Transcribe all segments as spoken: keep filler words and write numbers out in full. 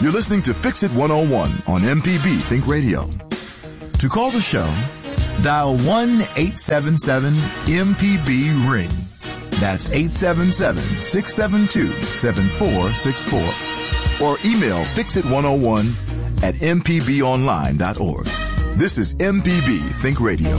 You're listening to Fix It one oh one on M P B Think Radio. To call the show, dial one eight seven seven M P B ring. That's eight seven seven, six seven two, seven four six four. Or email fix it one oh one at m p b online dot org. This is M P B Think Radio.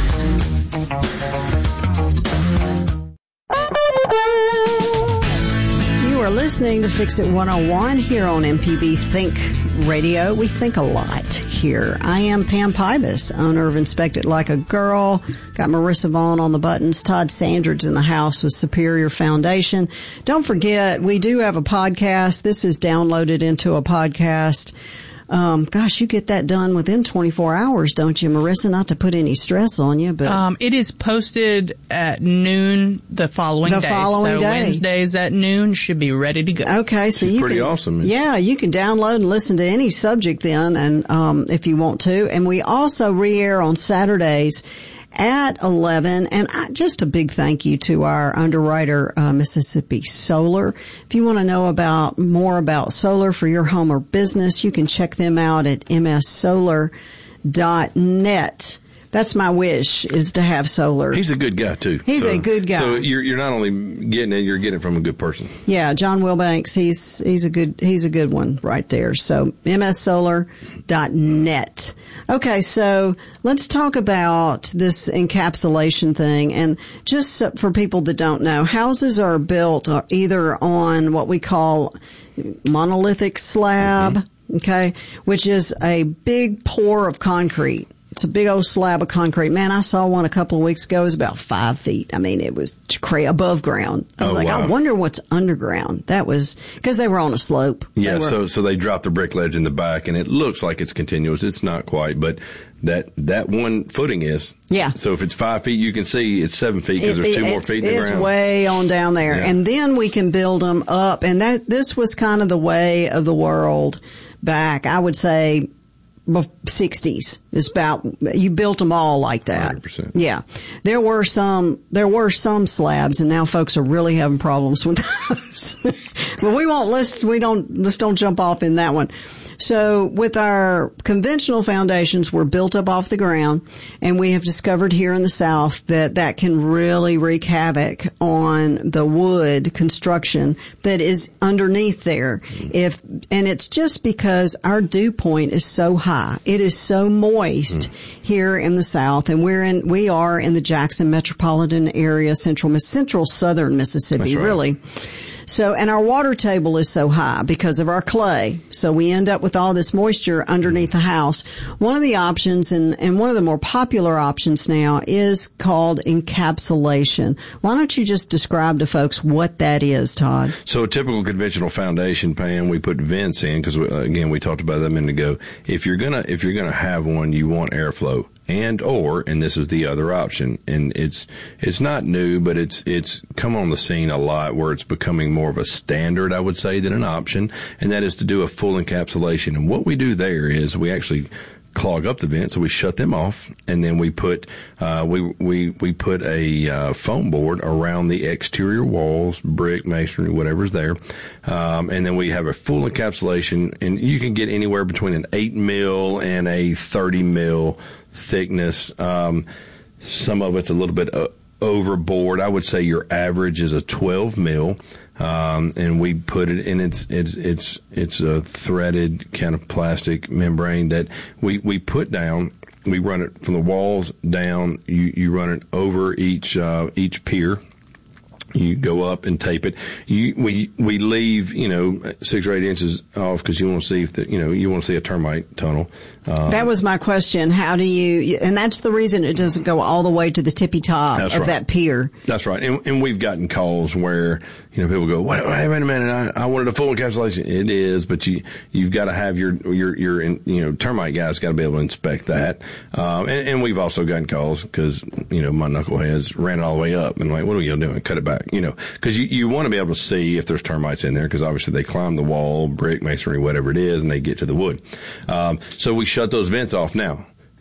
You are listening to Fix It one oh one here on M P B Think Radio. We think a lot here. I am Pam Pybus, owner of Inspect It Like a Girl. Got Marissa Vaughn on the buttons. Todd Sandridge in the house with Superior Foundation. Don't forget, we do have a podcast. This is downloaded into a podcast. Um, gosh, you get that done within twenty-four hours, don't you, Marissa? Not to put any stress on you, but um, it is posted at noon the following the day. Following so day. Wednesdays at noon should be ready to go. Okay, so it's you pretty can, awesome. Man. Yeah, you can download and listen to any subject then, and um, if you want to. And we also re-air on Saturdays at eleven, and I, just a big thank you to our underwriter, uh, Mississippi Solar. If you want to know about more about solar for your home or business, you can check them out at m s solar dot net. That's my wish, is to have solar. He's a good guy, too. He's so, a good guy. So you're you're not only getting it, you're getting it from a good person. Yeah, John Wilbanks, he's he's a good he's a good one right there. So m s solar dot net. Okay, so let's talk about this encapsulation thing. And just for people that don't know, houses are built either on what we call monolithic slab, mm-hmm. okay, which is a big pour of concrete. It's a big old slab of concrete. Man, I saw one a couple of weeks ago. It was about five feet. I mean, it was cra- above ground. I was oh, like, wow. I wonder what's underground. That was because they were on a slope. Yeah, were, so so they dropped the brick ledge in the back, and it looks like it's continuous. It's not quite, but that that one footing is. Yeah. So if it's five feet, you can see it's seven feet because it, there's two it, more feet in the it's ground. It's way on down there. Yeah. And then we can build them up. And that this was kind of the way of the world back, I would say, sixties. It's about, you built them all like that. one hundred percent. Yeah. There were some, there were some slabs, and now folks are really having problems with those. But we won't, let's, we don't, let's don't jump off in that one. So with our conventional foundations, we're built up off the ground, and we have discovered here in the South that that can really wreak havoc on the wood construction that is underneath there. If, and it's just because our dew point is so high. It is so moist mm. here in the South, and we're in, we are in the Jackson metropolitan area, central, central southern Mississippi, That's right. really. So, and our water table is so high because of our clay. So we end up with all this moisture underneath the house. One of the options, and, and one of the more popular options now, is called encapsulation. Why don't you just describe to folks what that is, Todd? So a typical conventional foundation, Pam, we put vents in because, again, we talked about that a minute ago. If you're gonna, if you're gonna have one, you want airflow. And or, and this is the other option, and it's it's not new, but it's it's come on the scene a lot where it's becoming more of a standard, I would say, than an option, and that is to do a full encapsulation. And what we do there is we actually clog up the vents, so we shut them off, and then we put uh we we we put a uh, foam board around the exterior walls, brick, masonry, whatever's there, um and then we have a full encapsulation, and you can get anywhere between an eight mil and a thirty mil thickness. Um, some of it's a little bit uh, overboard. I would say your average is a twelve mil. Um, and we put it in, it's, it's, it's, it's a threaded kind of plastic membrane that we, we put down. We run it from the walls down. You, you run it over each, uh, each pier. You go up and tape it. You, we, we leave, you know, six or eight inches off because you want to see if the, you know, you want to see a termite tunnel. Um, that was my question. How do you, and that's the reason it doesn't go all the way to the tippy top of right. that pier. That's right. And, and we've gotten calls where, you know, people go, wait, wait, wait a minute, I, I wanted a full encapsulation. It is, but you, you've got to have your, your, your, you know, termite guys got to be able to inspect that. Um, and, and we've also gotten calls because, you know, my knuckleheads ran it all the way up and like, what are you doing? Cut it back. You know, because you, you want to be able to see if there's termites in there because obviously they climb the wall, brick, masonry, whatever it is, and they get to the wood. Um, so we shut those vents off now.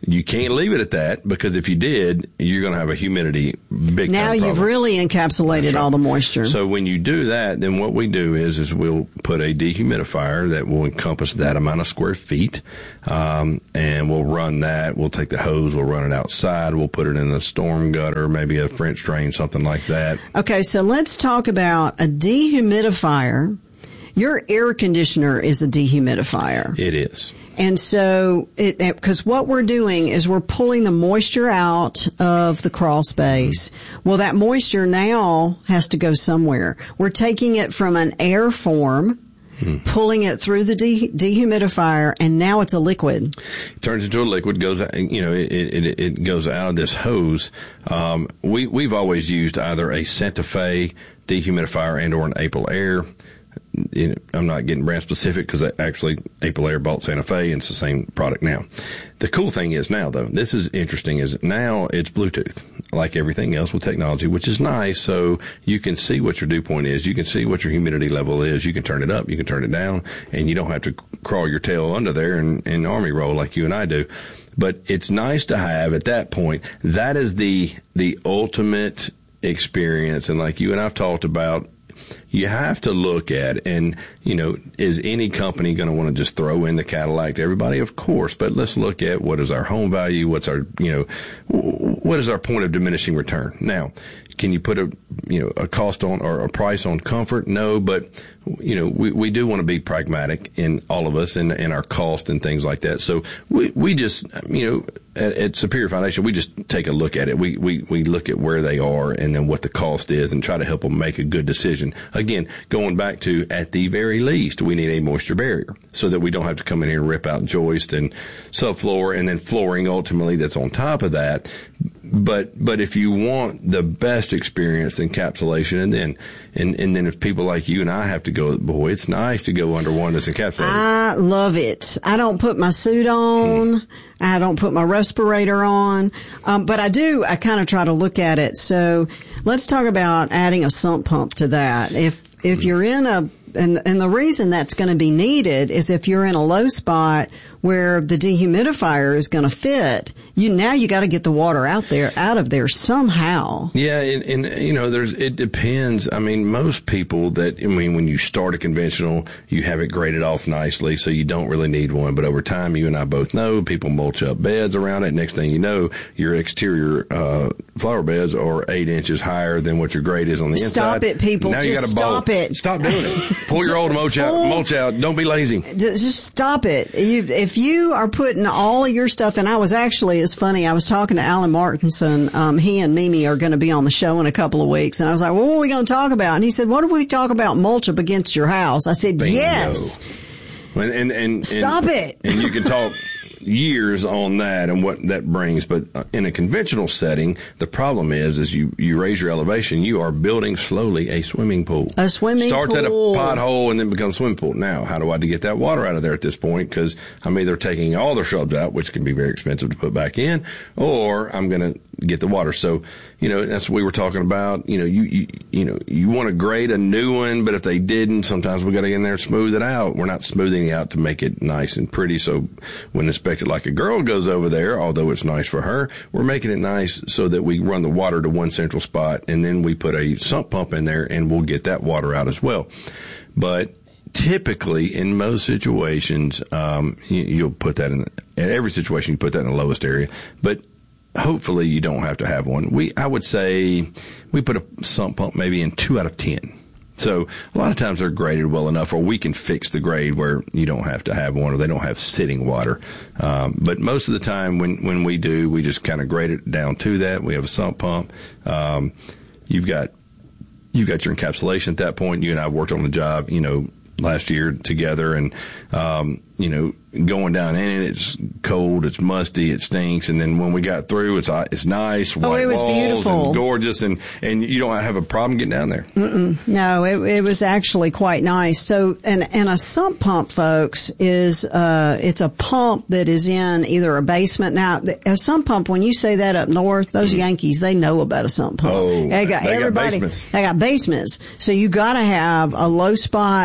You can't leave it at that, because if you did, you're going to have a humidity big Now time you've problem. really encapsulated Right. all the moisture. So when you do that, then what we do is is we'll put a dehumidifier that will encompass that amount of square feet, um, and we'll run that. We'll take the hose, we'll run it outside, we'll put it in a storm gutter, maybe a French drain, something like that. Okay, so let's talk about a dehumidifier. Your air conditioner is a dehumidifier. It is. And so, it because what we're doing is we're pulling the moisture out of the crawl space. Well, that moisture now has to go somewhere. We're taking it from an air form, hmm. pulling it through the de- dehumidifier, and now it's a liquid. It turns into a liquid. Goes, you know, it it, it goes out of this hose. Um, we we've always used either a Santa Fe dehumidifier and or an Aprilaire. You know, I'm not getting brand specific because actually Aprilaire bought Santa Fe and it's the same product now. The cool thing is now, though, this is interesting, is now it's Bluetooth, like everything else with technology, which is nice. So you can see what your dew point is. You can see what your humidity level is. You can turn it up. You can turn it down. And you don't have to crawl your tail under there and, and army roll like you and I do. But it's nice to have at that point. That is the the ultimate experience. And like you and I've talked about, you have to look at, and, you know, is any company going to want to just throw in the Cadillac to everybody? Of course, but let's look at what is our home value, what's our, you know, what is our point of diminishing return? Now, can you put a, you know, a cost on or a price on comfort? No, but, you know, we, we do want to be pragmatic in all of us and, and our cost and things like that. So we, we just, you know, at, at Superior Foundation, we just take a look at it. We, we, we look at where they are and then what the cost is and try to help them make a good decision. Again, going back to, at the very least, we need a moisture barrier so that we don't have to come in here and rip out joist and subfloor and then flooring ultimately that's on top of that. But, but if you want the best experience, encapsulation, and then, and, and then if people like you and I have to go, boy, it's nice to go under one that's encapsulated. I love it. I don't put my suit on. Hmm. I don't put my respirator on. Um, but I do, I kind of try to look at it. So let's talk about adding a sump pump to that. If, if you're in a, and, and the reason that's going to be needed is if you're in a low spot where the dehumidifier is going to fit, you now you got to get the water out there, out of there somehow. Yeah, and, and you know, there's it depends. I mean, most people that I mean, when you start a conventional, you have it graded off nicely, so you don't really need one. But over time, you and I both know people mulch up beds around it. Next thing you know, your exterior uh, flower beds are eight inches higher than what your grade is on the stop inside. Stop it, people! Now just you got to stop it. Stop doing it. Pull your old mulch out. Mulch out. Don't be lazy. Just stop it. You, if you are putting all of your stuff, and I was actually, it's funny, I was talking to Alan Martinson. Um, he and Mimi are going to be on the show in a couple of weeks, and I was like, well, what are we going to talk about? And he said, what if we talk about mulch up against your house? I said, Bingo. Yes. And, and, and, Stop and, it. And you can talk years on that and what that brings. But in a conventional setting, the problem is, is you, you raise your elevation, you are building slowly a swimming pool. A swimming Starts pool. Starts at a pothole and then becomes a swimming pool. Now, how do I get that water out of there at this point? Because I'm either taking all the shrubs out, which can be very expensive to put back in, or I'm going to get the water. So, you know, that's what we were talking about. You know, you, you, you know, you want to grade a new one, but if they didn't, sometimes we got to get in there and smooth it out. We're not smoothing it out to make it nice and pretty. So when inspected like a girl goes over there, although it's nice for her, we're making it nice so that we run the water to one central spot and then we put a sump pump in there and we'll get that water out as well. But typically, in most situations, um, you, you'll put that in, in every situation, you put that in the lowest area. But hopefully you don't have to have one. We, I would say we put a sump pump maybe in two out of ten. So a lot of times they're graded well enough, or we can fix the grade where you don't have to have one, or they don't have sitting water. Um, but most of the time when, when we do, we just kind of grade it down to that. We have a sump pump. Um, you've got, you've got your encapsulation at that point. You and I worked on the job, you know, last year together, and, um, you know, going down in it, it's cold, it's musty, it stinks, and then when we got through, it's it's nice, white oh, it was walls beautiful, and gorgeous, and and you don't have a problem getting down there. Mm-mm. No, it, it was actually quite nice. So, and and a sump pump, folks, is uh, it's a pump that is in either a basement. Now, a sump pump, when you say that up north, those mm-hmm. Yankees, they know about a sump pump. Oh, they got they everybody. Got basements. They got basements. So you got to have a low spot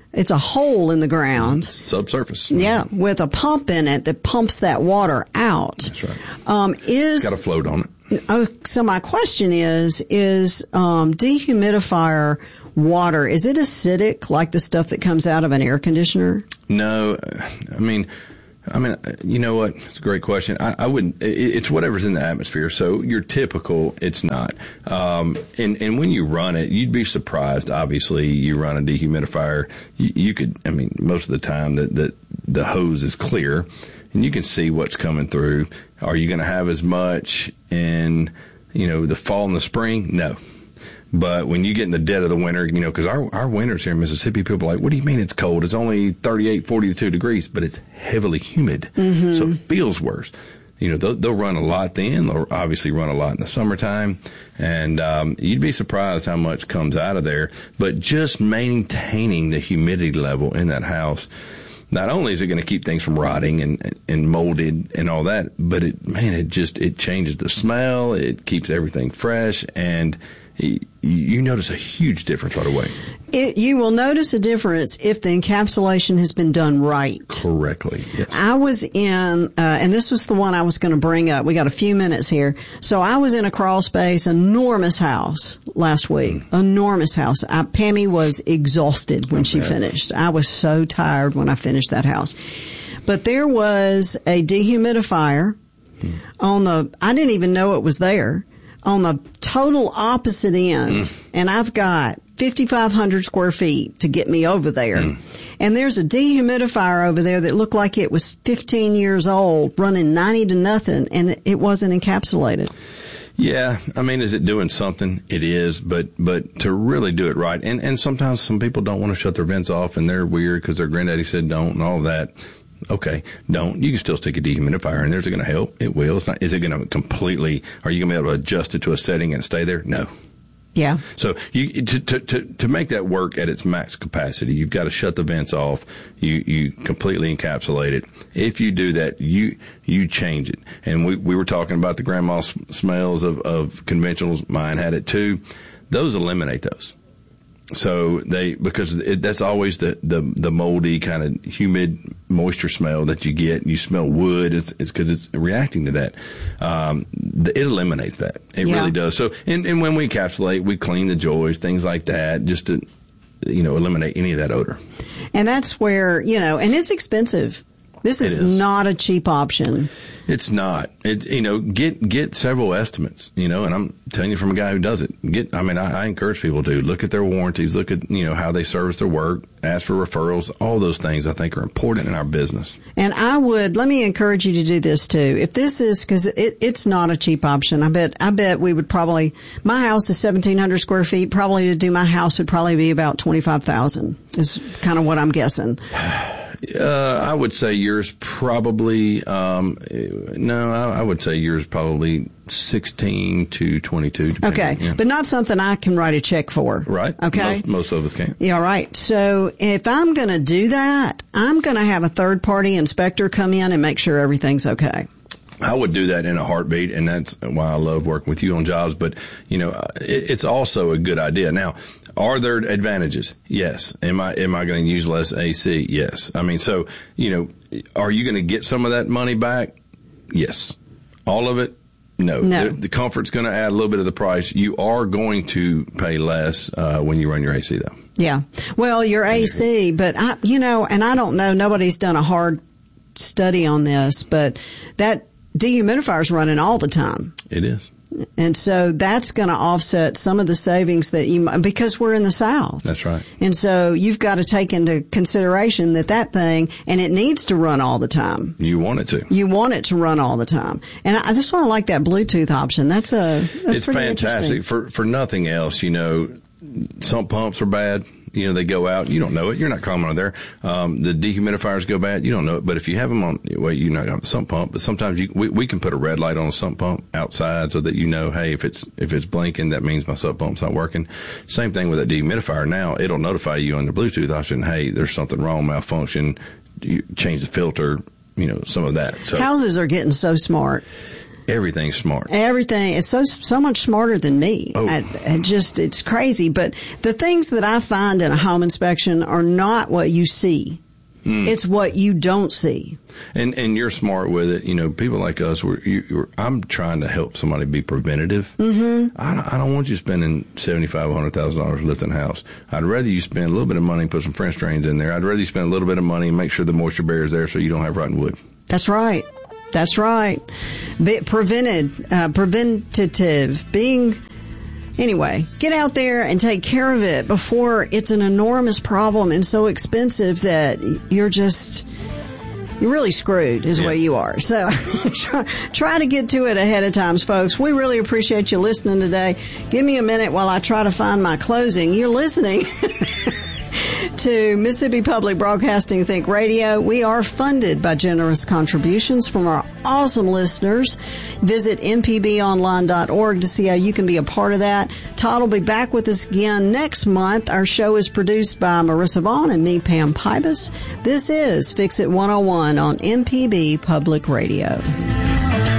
It's a hole in the ground. Subsurface. Yeah, with a pump in it that pumps that water out. That's right. Um, is, it's got a float on it. Oh, so my question is, is um, dehumidifier water, is it acidic like the stuff that comes out of an air conditioner? No. I mean... I mean, you know what? It's a great question. I, I wouldn't. It, it's whatever's in the atmosphere. So your typical, it's not. Um, and and when you run it, you'd be surprised. Obviously, you run a dehumidifier, you, you could. I mean, most of the time that that the hose is clear, and you can see what's coming through. Are you going to have as much in, you know, the fall and the spring? No. But when you get in the dead of the winter, you know, because our, our winters here in Mississippi, people are like, what do you mean it's cold? It's only thirty-eight, forty-two degrees, but it's heavily humid. Mm-hmm. So it feels worse. You know, they'll, they'll run a lot then. They'll obviously run a lot in the summertime. And um, you'd be surprised how much comes out of there. But just maintaining the humidity level in that house, not only is it going to keep things from rotting and, and molded and all that, but it, man, it just, it changes the smell. It keeps everything fresh. And you notice a huge difference right away. It, you will notice a difference if the encapsulation has been done right. Correctly, yes. I was in, uh, and this was the one I was going to bring up. We got a few minutes here. So I was in a crawl space, enormous house last week. Mm. Enormous house. I, Pammy was exhausted when she finished. I was so tired when I finished that house. But there was a dehumidifier mm. on the, I didn't even know it was there. On the total opposite end, mm. and I've got fifty-five hundred square feet to get me over there. Mm. And there's a dehumidifier over there that looked like it was fifteen years old, running ninety to nothing, and it wasn't encapsulated. Yeah, I mean, is it doing something? It is, but but to really do it right, and and sometimes some people don't want to shut their vents off, and they're weird because their granddaddy said don't, and all of that. Okay, don't. You can still stick a dehumidifier in there. Is it going to help? It will. It's not. Is it going to completely, are you going to be able to adjust it to a setting and stay there? No. Yeah. So you, to, to, to, to make that work at its max capacity, you've got to shut the vents off. You, you completely encapsulate it. If you do that, you, you change it. And we, we were talking about the grandma smells of, of conventionals. Mine had it too. Those eliminate those. So they, because it, that's always the, the, the moldy kind of humid moisture smell that you get. You smell wood. It's, it's cause it's reacting to that. Um, it eliminates that. It yeah. really does. So, and, and when we encapsulate, we clean the joists, things like that, just to, you know, eliminate any of that odor. And that's where, you know, and it's expensive. This is, is not a cheap option. It's not. It, you know, get get several estimates, you know, and I'm telling you from a guy who does it. Get, I mean, I, I encourage people to look at their warranties, look at, you know, how they service their work, ask for referrals. All those things I think are important in our business. And I would, let me encourage you to do this too. If this is, because it, it's not a cheap option. I bet, I bet we would probably, my house is seventeen hundred square feet. Probably to do my house would probably be about twenty-five thousand is kind of what I'm guessing. Uh, I would say yours probably, um, no, I, I would say yours probably sixteen to twenty-two. Okay. Yeah. But not something I can write a check for. Right. Okay. Most, most of us can. Yeah, right. So if I'm going to do that, I'm going to have a third party inspector come in and make sure everything's okay. I would do that in a heartbeat, and that's why I love working with you on jobs. But, you know, it, it's also a good idea. Now, are there advantages? Yes. Am I am I going to use less A C? Yes. I mean, so, you know, are you going to get some of that money back? Yes. All of it? No. No. The, the comfort's going to add a little bit of the price. You are going to pay less uh, when you run your A C, though. Yeah. Well, your A C, but, I, you know, and I don't know, nobody's done a hard study on this, but that dehumidifier's running all the time. It is. And so that's going to offset some of the savings that you, because we're in the South. That's right. And so you've got to take into consideration that that thing, and it needs to run all the time. You want it to. You want it to run all the time. And I, that's why I like that Bluetooth option. That's a, that's it's pretty fantastic. For, for nothing else, you know, sump pumps are bad. You know, they go out. You don't know it. You're not common on there. Um, the dehumidifiers go bad. You don't know it. But if you have them on, well, you're not going to have a sump pump. But sometimes you, we, we can put a red light on a sump pump outside so that you know, hey, if it's, if it's blinking, that means my sump pump's not working. Same thing with that dehumidifier. Now it'll notify you on the Bluetooth option, hey, there's something wrong, malfunction. You change the filter, you know, some of that. So houses are getting so smart. Everything's smart. Everything is so so much smarter than me. Oh. I, I just it's crazy. But the things that I find in a home inspection are not what you see. Mm. It's what you don't see. And and you're smart with it. You know, people like us, we're, you, you're, I'm trying to help somebody be preventative. Mm-hmm. I, don't, I don't want you spending seventy-five hundred, one hundred thousand dollars lifting a house. I'd rather you spend a little bit of money and put some French drains in there. I'd rather you spend a little bit of money and make sure the moisture barrier is there so you don't have rotten wood. That's right. That's right. Be prevented, uh, preventative, being, anyway, get out there and take care of it before it's an enormous problem and so expensive that you're just, you're really screwed is yeah. what you are. So try, try to get to it ahead of time, folks. We really appreciate you listening today. Give me a minute while I try to find my closing. You're listening to Mississippi Public Broadcasting Think Radio. We are funded by generous contributions from our awesome listeners. Visit m p b online dot org to see how you can be a part of that. Todd will be back with us again next month. Our show is produced by Marissa Vaughn and me, Pam Pybus. This is Fix It one oh one on M P B Public Radio.